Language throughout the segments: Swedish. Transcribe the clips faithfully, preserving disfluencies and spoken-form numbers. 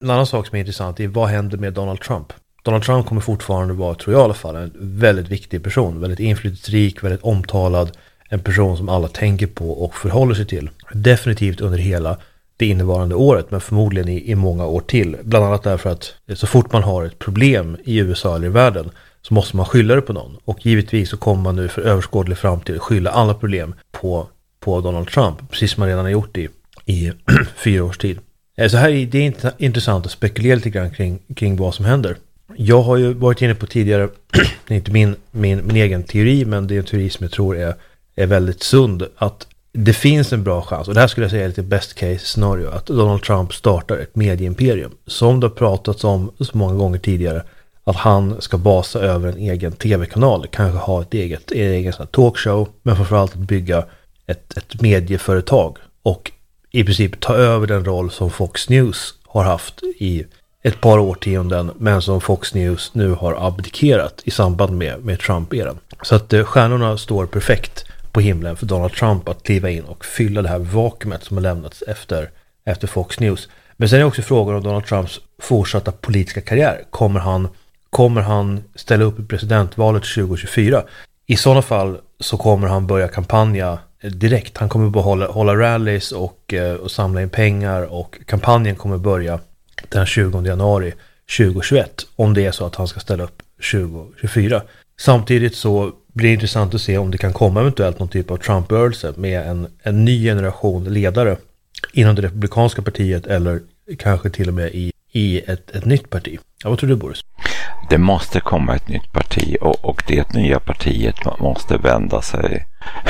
En annan sak som är intressant är vad händer med Donald Trump? Donald Trump kommer fortfarande vara, tror jag i alla fall, en väldigt viktig person. Väldigt inflytelserik, väldigt omtalad. En person som alla tänker på och förhåller sig till. Definitivt under hela det innevarande året, men förmodligen i, i många år till. Bland annat därför att så fort man har ett problem i U S A eller i världen så måste man skylla det på någon. Och givetvis så kommer man nu för överskådlig framtid skylla alla problem på, på Donald Trump. Precis som man redan har gjort i, i fyra års tid. Så här är det är intressant att spekulera lite grann kring, kring vad som händer. Jag har ju varit inne på tidigare, det är inte min, min, min egen teori, men det är en teori som jag tror är, är väldigt sund, att det finns en bra chans, och det här skulle jag säga är lite best case scenario, att Donald Trump startar ett medieimperium. Som det har pratats om så många gånger tidigare, att han ska basa över en egen tv-kanal, kanske ha ett eget, en egen sån här talkshow, men framförallt att bygga ett, ett medieföretag och i princip ta över den roll som Fox News har haft i ett par årtionden, men som Fox News nu har abdikerat i samband med, med Trump-eran. Så att eh, stjärnorna står perfekt på himlen för Donald Trump att kliva in och fylla det här vakuumet som har lämnats efter, efter Fox News. Men sen är det också frågan om Donald Trumps fortsatta politiska karriär. Kommer han, kommer han ställa upp i presidentvalet tjugo tjugofyra? I sådana fall så kommer han börja kampanja direkt. Han kommer bara hålla, hålla rallies och, och samla in pengar, och kampanjen kommer börja den tjugonde januari tjugohundratjugoett om det är så att han ska ställa upp tjugo tjugofyra. Samtidigt så blir det intressant att se om det kan komma eventuellt någon typ av Trump-rörelse med en, en ny generation ledare inom det republikanska partiet, eller kanske till och med i, i ett, ett nytt parti. Ja, vad tror du, Boris? Det måste komma ett nytt parti, och, och det nya partiet måste vända sig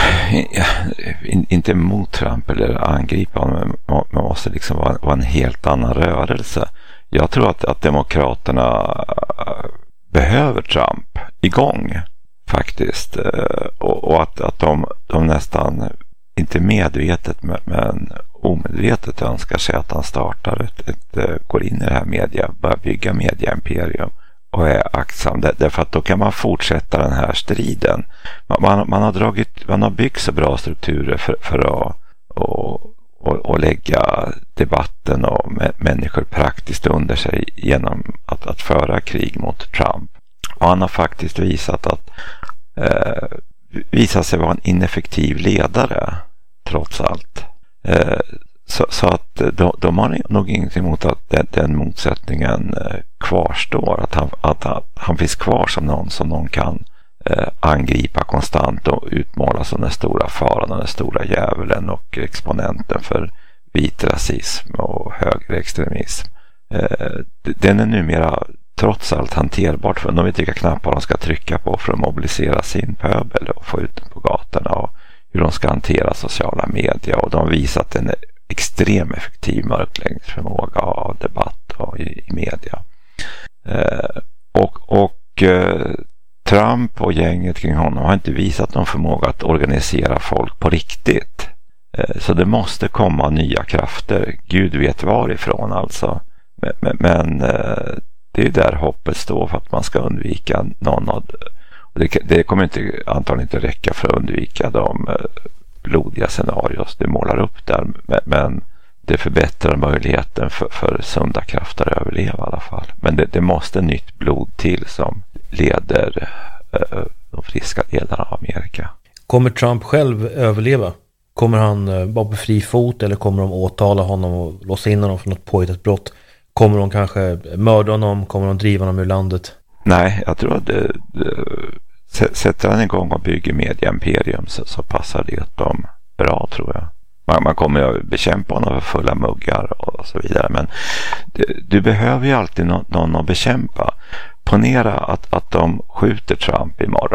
inte mot Trump eller angripa honom, men man måste liksom vara, vara en helt annan rörelse. Jag tror att, att demokraterna behöver Trump igång faktiskt, och, och att, att de, de nästan inte medvetet men omedvetet önskar sig att han startar ett, ett går in i det här media, börjar bygga mediaimperium och är aktsam, därför att då kan man fortsätta den här striden. Man, man har dragit, man har byggt så bra strukturer för, för att och, och, och lägga debatten och människor praktiskt under sig genom att, att föra krig mot Trump. Och han har faktiskt visat att eh, visat sig vara en ineffektiv ledare trots allt. Eh, så, så att de, de har nog ingenting emot att den, den motsättningen eh, kvarstår. Att han, att, att han finns kvar som någon som någon kan eh, angripa konstant och utmåla som den stora faran och den stora djävulen och exponenten för vit rasism och högerextremism. Eh, den är numera trots allt hanterbart, för de vet vilka knappar de ska trycka på för att mobilisera sin pöbel och få ut den på gatorna, och hur de ska hantera sociala medier, och de har visat en extrem effektiv mörkläggningsförmåga av debatt och i, i media. Eh, och och eh, Trump och gänget kring honom har inte visat någon förmåga att organisera folk på riktigt. Eh, så det måste komma nya krafter, Gud vet varifrån alltså. Men, men, men eh, det är där hoppet står för att man ska undvika någon av det. Det kommer inte, antagligen inte räcka för att undvika de blodiga scenarios det målar upp där, men det förbättrar möjligheten för, för sunda krafter att överleva i alla fall. Men det, det måste nytt blod till som leder uh, de friska delarna av Amerika. Kommer Trump själv överleva? Kommer han uh, vara på fri fot, eller kommer de åtala honom och låsa in honom för något påhittat brott? Kommer de kanske mörda honom? Kommer de driva honom ur landet? Nej, jag tror att det, det, sätter han igång och bygger mediaimperium så, så passar det dem bra, tror jag. Man, man kommer att bekämpa honom för fulla muggar och så vidare, men du, du behöver ju alltid någon, någon att bekämpa. Ponera att, att de skjuter Trump imorgon.